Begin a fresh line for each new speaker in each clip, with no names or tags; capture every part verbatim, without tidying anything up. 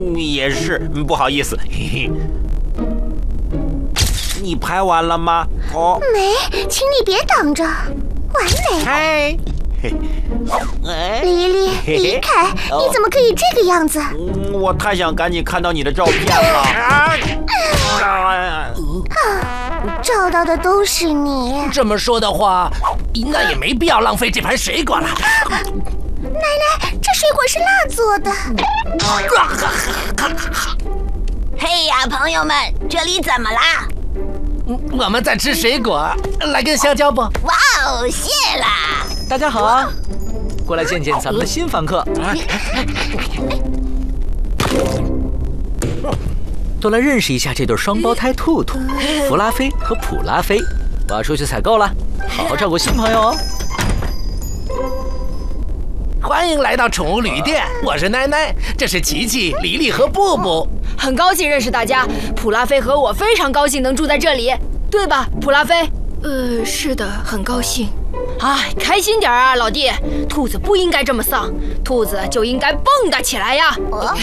也是，不好意思。嘿嘿，你拍完了吗？哦，
没，请你别挡着，完美。
嗨，嘿，哎，
黎黎，离开！你怎么可以这个样子？
我太想赶紧看到你的照片了。啊！
照到的都是你。
这么说的话，那也没必要浪费这盘水果了。
奶奶，这水果是蜡做的。
嘿呀，朋友们，这里怎么啦？
我们在吃水果，来根香蕉不？
哇哦，谢啦！
大家好啊，过来见见咱们的新房客。都来认识一下这对双胞胎兔兔，弗拉菲和普拉菲。我要出去采购了，好好照顾新朋友哦。
欢迎来到宠物旅店，我是奶奶，这是琪琪、黎黎和布布。
很高兴认识大家，普拉菲和我非常高兴能住在这里，对吧，普拉菲？
呃，是的，很高兴。
哎，开心点啊，老弟！兔子不应该这么丧，兔子就应该蹦跶起来呀！哦、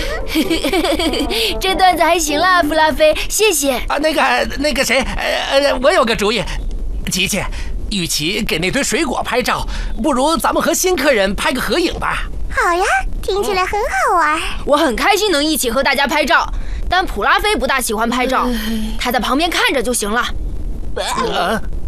这段子还行啦，弗拉菲，谢谢。
啊，那个那个谁，呃呃，我有个主意，琪琪，与其给那堆水果拍照，不如咱们和新客人拍个合影吧。
好呀，听起来很好玩。
我很开心能一起和大家拍照，但普拉菲不大喜欢拍照，他在旁边看着就行了。
呃